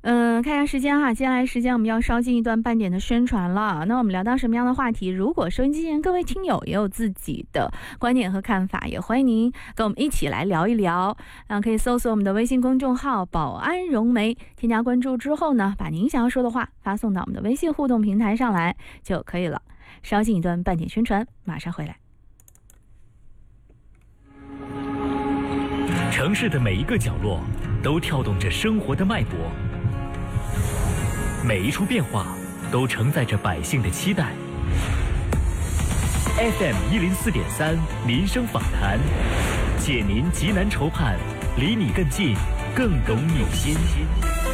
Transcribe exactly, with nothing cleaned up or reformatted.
嗯，看一下时间哈，接下来时间我们要稍进一段半点的宣传了。那我们聊到什么样的话题？如果收音机前各位听友也有自己的观点和看法，也欢迎您跟我们一起来聊一聊。啊，可以搜索我们的微信公众号"保安融媒"，添加关注之后呢，把您想要说的话发送到我们的微信互动平台上来就可以了。稍进一段半点宣传，马上回来。 城市的每一个角落都跳动着生活的脉搏，每一处变化都承载着百姓的期待。F M 一零四点三民生访谈，解您急难愁盼，离你更近，更懂你心。